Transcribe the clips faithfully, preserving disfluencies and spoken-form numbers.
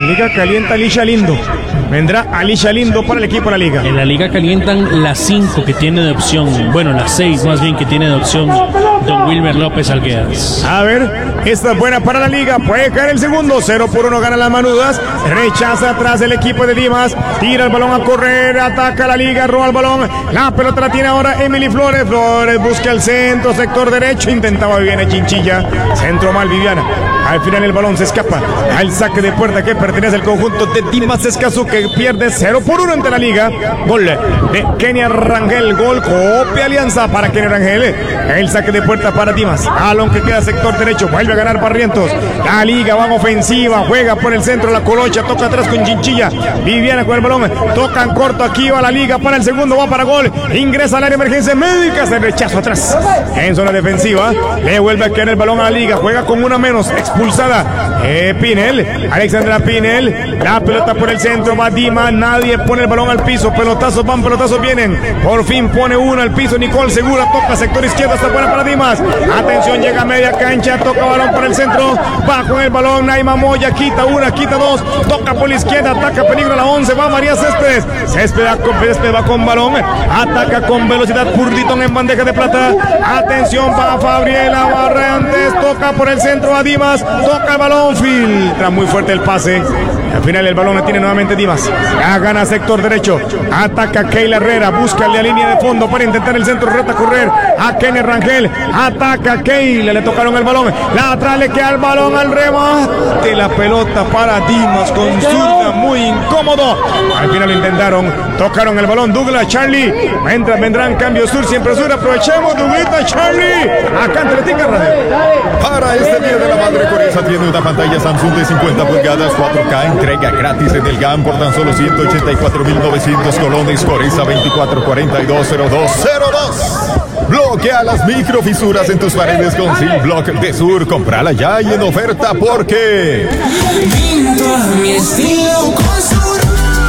liga calienta Alicia Lindo. Vendrá Alicia Lindo para el equipo de la liga. En la liga calientan las cinco que tiene de opción. Bueno, las seis más bien que tiene de opción don Wilmer López Alguedas. A ver, esta es buena para la liga. Puede caer el segundo. cero por uno gana las manudas. Rechaza atrás el equipo de Dimas. Tira el balón a correr. Ataca la liga. Roba el balón. La pelota la tiene ahora Emily Flores. Flores busca el centro. Sector derecho. Intentaba Viviana Chinchilla. Centro mal Viviana. Al final el balón se escapa al saque de puerta que pertenece al conjunto de Dimas Escazú, que pierde cero por uno ante la liga. Gol de Kenia Rangel. Gol copia Alianza para Kenia Rangel. El saque de puerta para Dimas. Balón que queda sector derecho. Vuelve a ganar Barrientos. La liga va en ofensiva. Juega por el centro la Colocha. Toca atrás con Chinchilla. Viviana con el balón. Tocan corto. Aquí va la liga para el segundo. Va para gol. Ingresa al área de emergencia médica. Se rechazo atrás. En zona defensiva. Le vuelve a quedar el balón a la liga. Juega con una menos. Expulsada eh, Pinel. Alexandra Pinel. La pelota por el centro. Va Dima. Nadie pone el balón al piso. Pelotazos van, pelotazos vienen. Por fin pone uno al piso. Nicole Segura. Toca sector izquierdo. Está buena para Dimas. Atención, llega a media cancha. Toca balón por el centro. Va con el balón. Naima Moya. Quita una, quita dos. Toca por la izquierda. Ataca peligro a la once. Va María Céspedes. Céspedes con, Céspedes va con balón. Ataca con velocidad. Purditón en bandeja de plata. Atención, va Fabriela Barrantes. Toca por el centro a Dimas. Toca el balón. Filtra muy fuerte el pase. Al final el balón lo tiene nuevamente Dimas. Ya gana sector derecho. Ataca Keila Herrera. Busca la línea de fondo para intentar el centro. Reta a correr a Kenia Rangel. Ataca Keila. Le tocaron el balón. La atrás le queda el balón al remate. La pelota para Dimas con zurda. Muy incómodo. Al final lo intentaron. Tocaron el balón. Douglas, Charlie. Mientras vendrán cambios sur. Siempre sur. Aprovechemos. Douglita, Charlie. Acá en Teletica Radio. Para este día de la madre, Coreza tiene una pantalla Samsung de cincuenta pulgadas cuatro K. Entrega gratis en el G A M por tan solo ciento ochenta y cuatro mil novecientos colones. Coreza veinticuatro cuarenta y dos cero dos cero dos. Bloquea las microfisuras en tus paredes con Seal Block de Sur. Comprala ya y en oferta porque Pinto a mi estilo con Sur.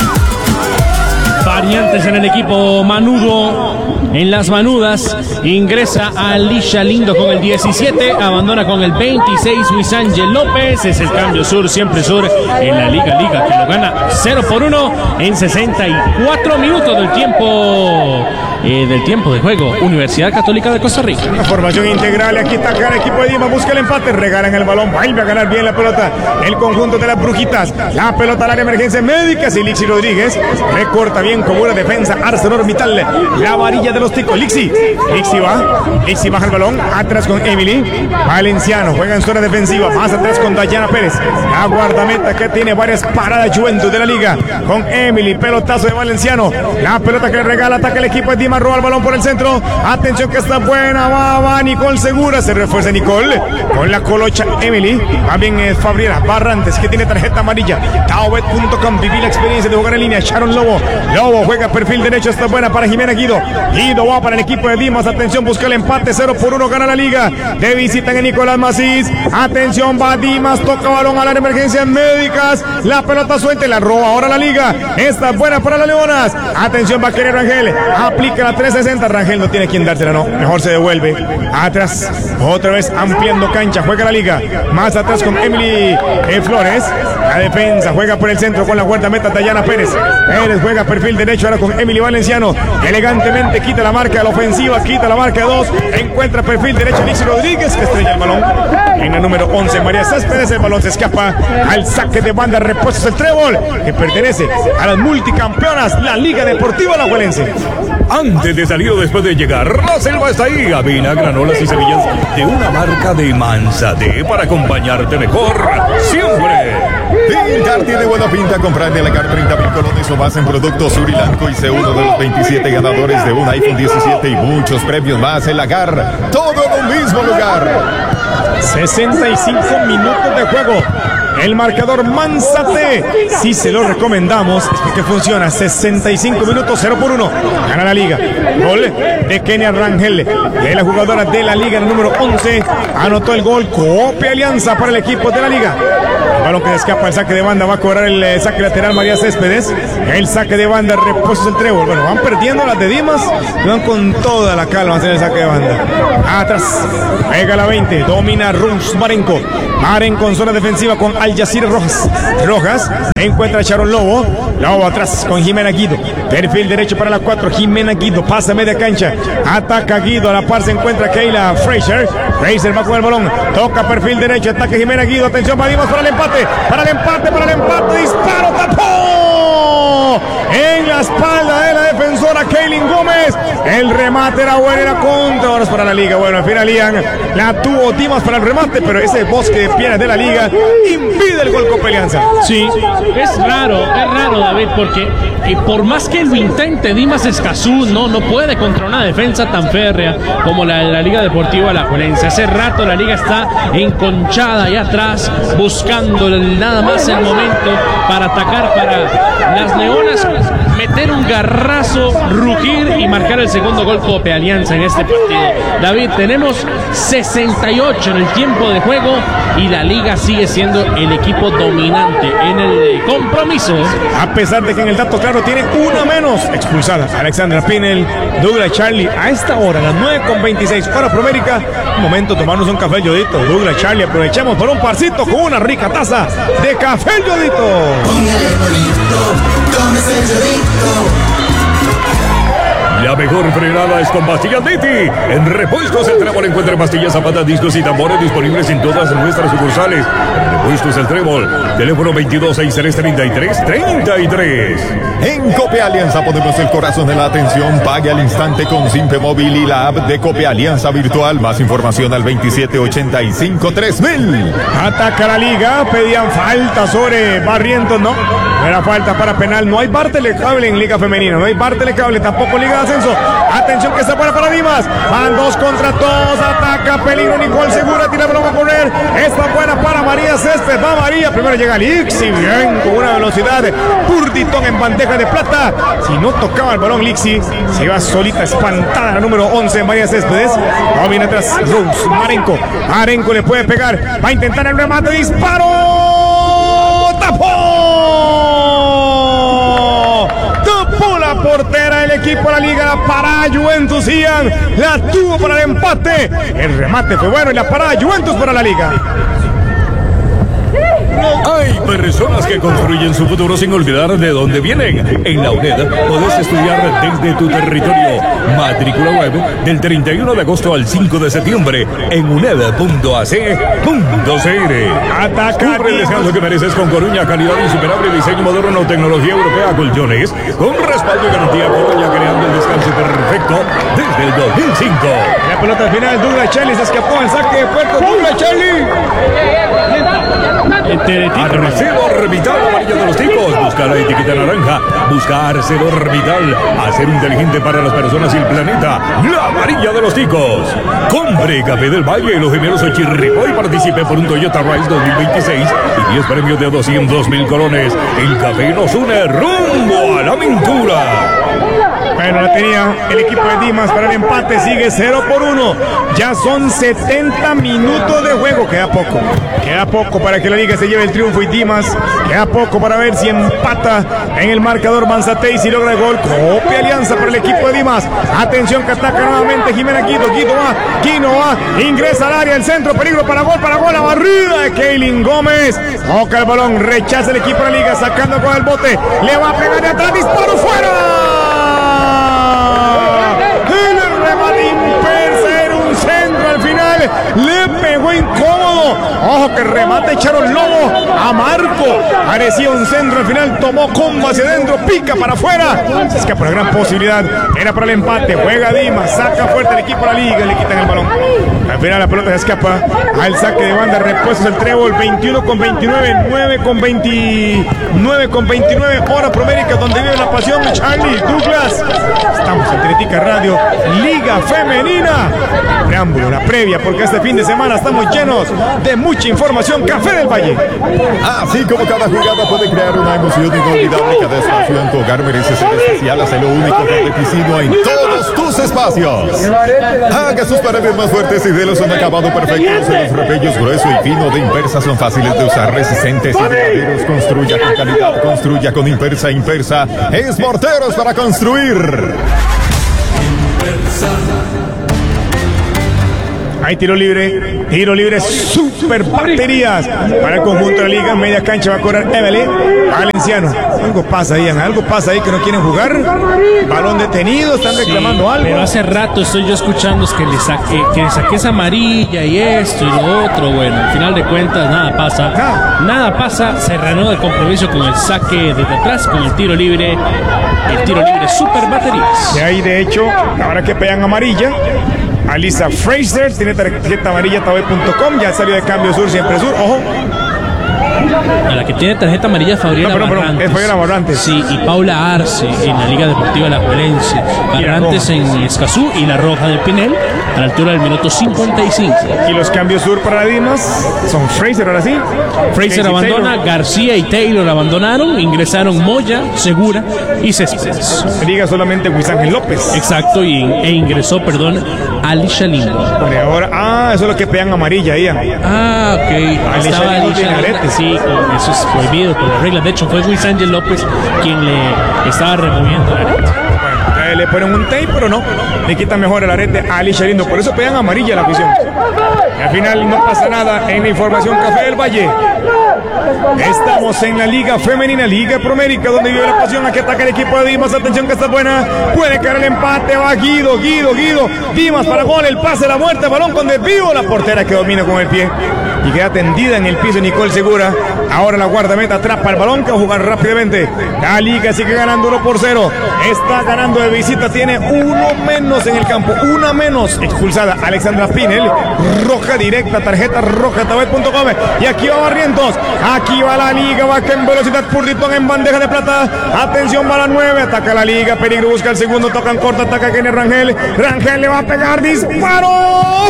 Variantes en el equipo manudo. En las manudas ingresa Alicia Lindo con el diecisiete, abandona con el veintiséis Luis Ángel López. Es el cambio sur, siempre sur en la Liga Liga, que lo gana cero por uno en sesenta y cuatro minutos del tiempo eh, del tiempo de juego. Universidad Católica de Costa Rica. Una formación integral. Aquí está el equipo de Dima. Busca el empate. Regalan el balón. Vuelve a ganar bien la pelota. El conjunto de las brujitas. La pelota al área de emergencia médica. Silixi Rodríguez recorta bien con una defensa. ArcelorMittal. La varilla de los ticos. Lixi. Lixi va. Lixi baja el balón. Atrás con Emily. Valenciano juega en zona defensiva. Más atrás con Dayana Pérez. La guardameta que tiene varias paradas Juventud de la liga. Con Emily. Pelotazo de Valenciano. La pelota que le regala. Ataca el equipo de Dima. Roba el balón por el centro. Atención que está buena. Va, va Nicole Segura. Se refuerza Nicole. Con la Colocha Emily. También es Fabriela Barrantes, que tiene tarjeta amarilla. Taobet punto com. Viví la experiencia de jugar en línea. Sharon Lobo. Lobo juega perfil derecho. Está buena para Jimena Guido. Guido va para el equipo de Dimas. Atención, busca el empate. cero por uno gana la liga. De visita en Nicolás Macís. Atención, va Dimas. Toca balón a las emergencias médicas. La pelota suelta y la roba ahora la liga. Esta es buena para las Leonas. Atención, va a querer Rangel. Aplica la trescientos sesenta. Rangel no tiene quien dársela, no. Mejor se devuelve. Atrás. Otra vez ampliando cancha. Juega la liga. Más atrás con Emily eh, Flores. La defensa juega por el centro con la guardameta Dayana Pérez. Pérez juega perfil derecho ahora con Emily Valenciano. Elegantemente quita la marca de la ofensiva. Quita la marca de dos. Encuentra perfil derecho Lixi Rodríguez, que estrella el balón. En el número once, María Céspedes. El balón se escapa al saque de banda. Repuestos el trébol, que pertenece a las multicampeonas, la Liga Deportiva Alajuelense. Antes de salir o después de llegar, la selva está ahí. Avena, granolas y semillas de una marca de Manzate para acompañarte mejor siempre. Pintar tiene buena pinta. Comprar de la carta treinta mil colones o más en productos Surilanco y sé uno de los veintisiete ganadores de un iPhone diecisiete y muchos premios más en Lagar. Todo en un mismo lugar. sesenta y cinco minutos de juego. El marcador Manzate, si se lo recomendamos, es porque funciona. Sesenta y cinco minutos, cero por uno. Gana la liga. Gol de Kenia Rangel, de la jugadora de la liga, el número once. Anotó el gol. Copia Alianza para el equipo de la liga. balón que se escapa, el saque de banda, va a cobrar el eh, saque lateral María Céspedes. El saque de banda, repuestos el trébol. Bueno, van perdiendo las de Dimas, van con toda la calma a hacer el saque de banda. Atrás, pega la veinte, domina Rums Marenco. Marenco en zona defensiva con Al Yacir Rojas. Rojas encuentra a Sharon Lobo. Lobo atrás con Jimena Guido. Perfil derecho para la cuatro, Jimena Guido. Pasa media cancha. Ataca Guido. A la par se encuentra Keila Fraser. Fraser va con el balón. Toca perfil derecho. Ataca Jimena Guido. Atención, Dimas para el empate. Para el empate, para el empate. Disparo, tapó. En la espalda de la defensora Kaylin Gómez. El remate era bueno, era contra. Ahora es para la liga. Bueno, al final Ian la tuvo Dimas para el remate, pero ese bosque de piernas de la liga impide el gol Copa Alianza. Sí, es raro, es raro, David, porque eh, por más que lo intente, Dimas Escazú no, no puede contra una defensa tan férrea como la de la Liga Deportiva Alajuelense. Hace rato la liga está enconchada allá atrás, buscando nada más el momento para atacar, para las leonas meter un garrazo, rugir y marcar el segundo gol Copa Alianza en este partido. David, tenemos sesenta y ocho en el tiempo de juego y la liga sigue siendo el equipo dominante en el compromiso. A pesar de que en el dato claro tiene una menos expulsada. Alexandra Pinel, Douglas Charlie, a esta hora, a las nueve con veintiséis, hora Promérica. Un momento, tomarnos un café Yodito. Douglas Charlie, aprovechamos por un parcito con una rica taza de café Yodito. La mejor frenada es con Pastillas Niti. En Repuestos El Trébol encuentra pastillas, zapatas, discos y tambores disponibles en todas nuestras sucursales. Repuestos El Trébol, teléfono veintidós seiscientos tres treinta y tres treinta y tres. En Copa Alianza ponemos el corazón de la atención. Pague al instante con Simpe Móvil y la app de Copa Alianza Virtual. Más información al veintisiete ochenta y cinco tres mil. Ataca la liga, pedían falta sobre Barrientos, no. No era falta para penal, no hay bar telecable en Liga Femenina, no hay bar telecable, tampoco Liga de Ascenso. Atención que está buena para Dimas, van dos contra dos, ataca, peligro, Nicole Segura, tira el balón a correr, está buena para María Céspedes, va María, primero llega Lixi, bien, con una velocidad, Purditón en bandeja de plata, si no tocaba el balón Lixi, se iba solita, espantada, la número once, María Céspedes, no viene atrás, Rose, Marenco, Marenco le puede pegar, va a intentar el remate, disparo, tapó. La portera del equipo de la liga, la parada Juventus Ian, la tuvo para el empate, el remate fue bueno y la parada Juventus para la liga. Hay personas que construyen su futuro sin olvidar de dónde vienen. En la UNED podés estudiar desde tu territorio. Matrícula web del treinta y uno de agosto al cinco de septiembre en uned punto a c punto c r. Ataca el descanso que mereces con Coruña, calidad insuperable, diseño moderno, tecnología europea, colchones, con respaldo y garantía. Coruña, creando el descanso perfecto desde el dos mil cinco. La pelota al final, Douglas Charlie se escapó en saque de puerto. Douglas Charlie. ArcelorMittal, amarilla de los ticos. Busca la etiqueta naranja. Busca ArcelorMittal. Hacer inteligente para las personas y el planeta. La amarilla de los ticos. Compre Café del Valle y los gemelos Ochirripoy. Participe por un Toyota Rise dos mil veintiséis y diez premios de doscientos mil colones. El café nos une rumbo a la aventura. Bueno, la tenía el equipo de Dimas para el empate, sigue cero por uno. Ya son setenta minutos de juego, queda poco. Queda poco para que la liga se lleve el triunfo y Dimas, queda poco para ver si empata en el marcador Manzatei, si logra el gol. Copa Alianza para el equipo de Dimas. Atención que ataca nuevamente Jimena Guido. Guido va, Guino va, ingresa al área, el centro, peligro para gol, para gol, la barrida de Kaylin Gómez. Toca el balón, rechaza el equipo de la liga, sacando con el bote, le va a pegar de atrás, disparo fuera. Le pegó incómodo. Ojo que remate echaron Lobo a Marco. Parecía un centro al final. Tomó combo hacia adentro. Pica para afuera. Se escapa una gran posibilidad. Era para el empate. Juega Dimas. Saca fuerte el equipo de la liga. Le quitan el balón. Al final la pelota se escapa al saque de banda. Repuestos el trébol. veintiuno con veintinueve. nueve con veintinueve con veintinueve. Hora Promérica donde vive la pasión. Charlie Douglas. Estamos en Teletica Radio. Liga Femenina. Preámbulo, la previa, porque este fin de semana estamos llenos de mucha información. Café del Valle. Así como cada jugada puede crear una emoción inolvidable, cada espacio en tu hogar merece ser especial. Hazlo único, repetitivo en todos tus espacios. Haga sus paredes más fuertes y modelos son acabado perfectos. Los repellos grueso y fino de Impersa son fáciles de usar, resistentes y duraderos. Construya con calidad, construya con Impersa. Impersa es morteros para construir. Hay tiro libre, tiro libre, super baterías para el conjunto de la liga. Media cancha va a correr Emily Valenciano. Algo pasa ahí, algo pasa ahí que no quieren jugar. Balón detenido, están reclamando sí, algo. Pero hace rato estoy yo escuchando que le saqué, que le saqué esa amarilla y esto y lo otro. Bueno, al final de cuentas nada pasa. Ah. Nada pasa, se reanuda el compromiso con el saque desde atrás, con el tiro libre. El tiro libre super baterías. De ahí de hecho, ahora que pegan amarilla, Alisa Fraser tiene tarjeta amarilla tabay punto com, ya salió de Cambio Sur, siempre Sur, ojo. A la que tiene tarjeta amarilla es Fabriela No, perdón, perdón, Barrantes. es Fabriela Barrantes. Sí, y Paula Arce en la Liga Deportiva La Juelense. Barrantes en Escazú y la roja del Pinel a la altura del minuto cincuenta y cinco. Y los Cambios Sur para Dimas son Fraser, ahora sí. Fraser Casey abandona, Taylor. García y Taylor abandonaron, ingresaron Moya, Segura y Céspedes. Liga solamente Luis Ángel López. Exacto, y, e ingresó, perdón, Alicia Lindo. Bueno, y ahora, ah, eso es lo que pegan amarilla ahí. Ah, ok. Alicia Estaba Lindo Alicia tiene Lindo. aretes. Sí, con- eso es prohibido por las reglas. De hecho, fue Luis Ángel López quien le estaba removiendo la arete. Bueno, eh, le ponen un tape, pero no. Le quitan mejor el arete a Alicia Lindo. Por eso pegan amarilla la afición. Y al final no pasa nada en la información Café del Valle. Estamos en la Liga Femenina, Liga Promérica, donde vive la pasión. Aquí ataca el equipo de Dimas. Atención que está buena. Puede caer el empate. Va Guido, Guido, Guido. Dimas para gol. El pase, la muerte. Balón con desvío. La portera que domina con el pie. Y queda tendida en el piso Nicole Segura. Ahora la guardameta atrapa el balón que va a jugar rápidamente. La Liga sigue ganando uno por cero. Está ganando de visita. Tiene uno menos en el campo. Una menos. Expulsada Alexandra Pinel. Roja directa. Tarjeta roja. tabay punto com. Y aquí va Barrientos. Aquí va la Liga. Va en velocidad. Purritón en bandeja de plata. Atención, va la nueve. Ataca la Liga. Peligro busca el segundo. Tocan corto. Ataca Kenny Rangel. Rangel le va a pegar. Disparo.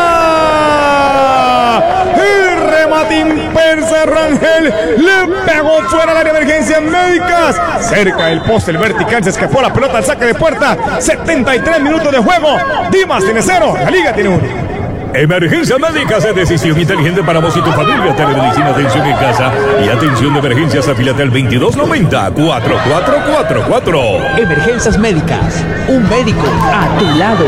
¡Fuera! Y remate Impersa. Rangel le pegó fuera del área de emergencias médicas. Cerca del poste, el vertical. Se escapó la pelota al saque de puerta. setenta y tres minutos de juego. Dimas tiene cero. La Liga tiene uno. Emergencia médica es decisión inteligente para vos y tu familia. Telemedicina, atención en casa y atención de emergencias. Afílate al veintidós noventa, cuarenta y cuatro cuarenta y cuatro. Emergencias médicas. Un médico a tu lado.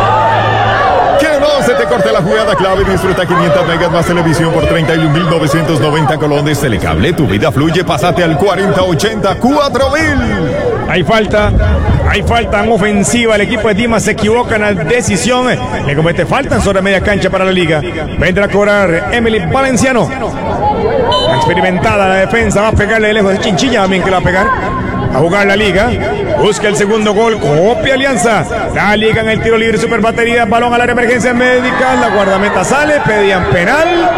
Que no se te corte la jugada clave. Disfruta quinientas megas más televisión por treinta y un mil novecientos noventa colones. Telecable, tu vida fluye. Pásate al cuarenta ochenta cuatro mil. Hay falta, hay falta en ofensiva. El equipo de Dimas se equivoca en la decisión. Le comete falta en sobre media cancha para la Liga. Vendrá a cobrar Emily Valenciano. Experimentada la defensa. Va a pegarle de lejos de Chinchilla también que la va a pegar. A jugar la Liga. Busca el segundo gol. Copia Alianza. La Liga en el tiro libre. Super batería. Balón al área de emergencia médica. La guardameta sale. Pedían penal.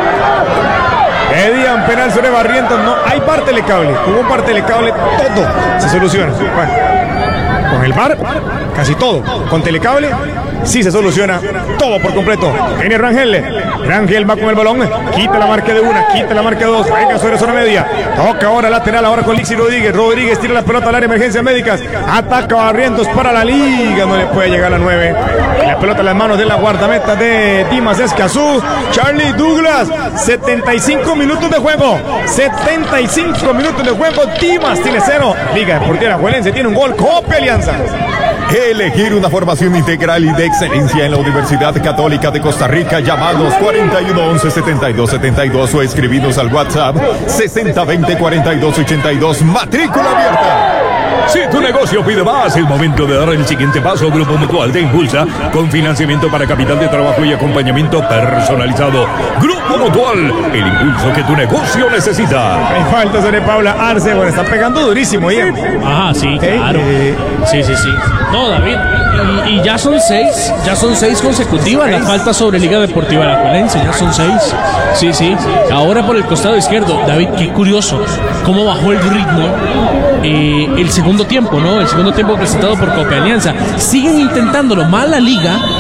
Pedían penal sobre Barrientos. No hay par telecable. Hubo un par telecable. Todo se soluciona. Bueno, con el V A R, casi todo. Con telecable, sí se soluciona todo por completo. Viene Rangel. Rangel va con el balón. Quita la marca de una, quita la marca de dos. Venga sobre zona media. Toca ahora lateral, ahora con Lixi Rodríguez. Rodríguez tira la pelota al área de emergencias médicas. Ataca Barrientos para la Liga. No le puede llegar a la nueve. La pelota en las manos de la guardameta de Dimas Escazú. Charlie Douglas. setenta y cinco minutos de juego. setenta y cinco minutos de juego. Dimas tiene cero. Liga Deportiva Juelense tiene un gol. Copia Alianza. Elegir una formación integral y de excelencia en la Universidad Católica de Costa Rica. Llamados cuarenta y uno once setenta y dos setenta y dos o escribinos al WhatsApp sesenta veinte cuarenta y dos ochenta y dos. Matrícula abierta. Si tu negocio pide más, es momento de dar el siguiente paso. Grupo Mutual te impulsa con financiamiento para capital de trabajo y acompañamiento personalizado. Grupo Mutual, el impulso que tu negocio necesita. Hay falta sobre Paula Arce. Bueno, está pegando durísimo, Ian. Ajá, sí, claro. Eh, Sí, sí, sí. No, David. Y, y ya son seis, ya son seis consecutivas las faltas sobre Liga Deportiva La Juelense, ya son seis. Sí, sí. Ahora por el costado izquierdo, David, qué curioso cómo bajó el ritmo eh, el segundo tiempo, ¿no? El segundo tiempo presentado por Copa Alianza. Siguen intentándolo mal la Liga,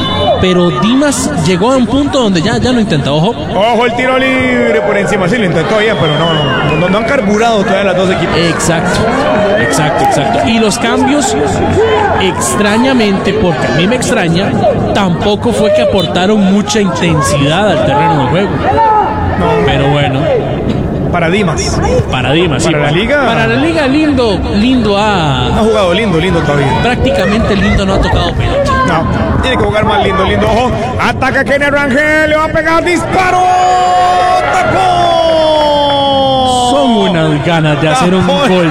pero Dimas llegó a un punto donde ya, ya no intenta. Ojo. Ojo el tiro libre por encima. Sí, lo intentó bien, pero no, no, no, no han carburado todavía las dos equipos. Exacto, exacto, exacto. Y los cambios, extrañamente, porque a mí me extraña, tampoco fue que aportaron mucha intensidad al terreno de juego. No. Pero bueno. Para Dimas. Para Dimas, para sí. la liga. Para la liga, lindo, lindo ha. Ha jugado lindo, lindo todavía. Prácticamente lindo no ha tocado pelota. No, tiene que jugar más lindo, lindo. Ojo, ataca Kenny Rangel, le va a pegar, disparo. ¡Tapón! Son unas ganas de hacer un gol.